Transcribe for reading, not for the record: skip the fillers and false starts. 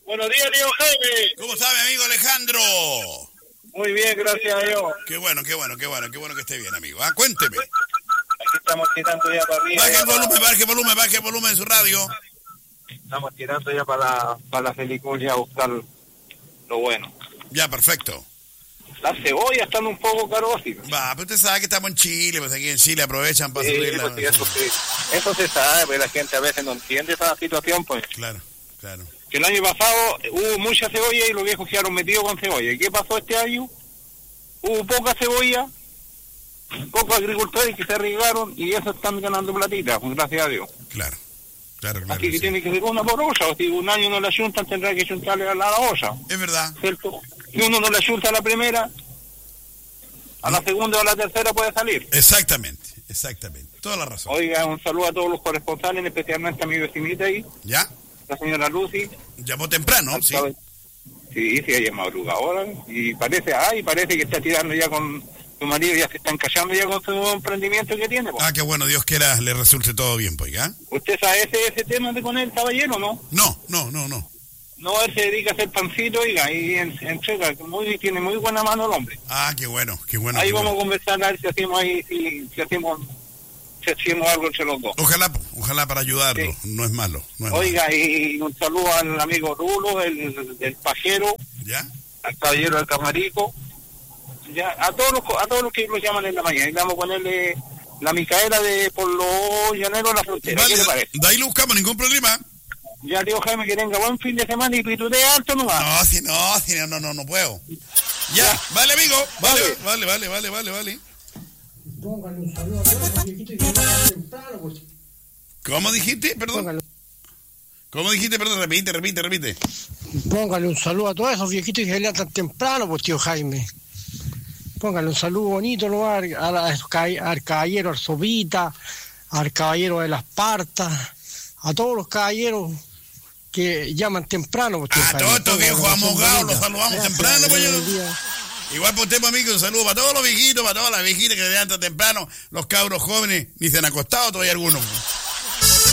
Buenos días, tío Jaime. ¿Cómo está mi amigo Alejandro? Muy bien, gracias a Dios. Qué bueno que esté bien, amigo. Cuénteme. Aquí estamos tirando ya para arriba. Baje el volumen de su radio. Estamos tirando ya para la feliculia a buscar lo bueno. Ya, perfecto. Las cebollas están un poco carosas. Va, pero usted sabe que estamos en Chile, pues aquí en Chile aprovechan para subirla. Pues eso se sabe, pero la gente a veces no entiende esa situación, pues. Claro. Que el año pasado hubo mucha cebolla y los viejos quedaron metidos con cebolla. ¿Y qué pasó este año? Hubo poca cebolla, pocos agricultores que se arriesgaron y eso están ganando platita, gracias a Dios. Claro. Así que sí. tiene que ser una por olla, o si un año no la juntan tendrá que juntarle a la olla. Es verdad. ¿Cierto? Si uno no la junta a la primera, a la segunda o a la tercera puede salir. Exactamente. Toda la razón. Oiga, un saludo a todos los corresponsales, especialmente a mi vecinita ahí. ¿Ya? La señora Lucy. Llamó temprano, sí. Sí, ella es madrugadora y parece que está tirando ya con su marido, ya se están callando ya con su emprendimiento que tiene. Ah, qué bueno, Dios quiera le resulte todo bien, pues, ¿ya? ¿Usted sabe ese tema de con el caballero, no? No. No, él se dedica a hacer pancito, oiga, y entrega, tiene muy buena mano el hombre. Ah, qué bueno. Ahí vamos a conversar a ver si hacemos algo entre los dos. Ojalá para ayudarlo, sí. No es malo. Oiga, y un saludo al amigo Rulo, el pajero, ¿ya? Al caballero del Camarico, ya, a todos los que los llaman en la mañana, y vamos a ponerle la Micaela de por los llaneros de la frontera. Vale, ¿qué le parece? De ahí lo buscamos, ningún problema. Ya, tío Jaime, que tenga buen fin de semana y pitutee alto nomás. No puedo. Ya, vale, amigo. Vale. Póngale un saludo a todos los viejitos que llegan temprano, pues. ¿Cómo dijiste? Perdón. Repite. Póngale un saludo a todos esos viejitos que se levantan temprano, pues, tío Jaime. Póngale un saludo bonito, ¿no? Al caballero Arzobita, al caballero de las Partas, a todos los caballeros que llaman temprano, pues, tío Jaime. Todos estos viejos amogados los saludamos temprano, pues. Igual por usted, amigo, un saludo para todos los viejitos, para todas las viejitas que se levantan temprano, los cabros jóvenes, ni se han acostado todavía algunos.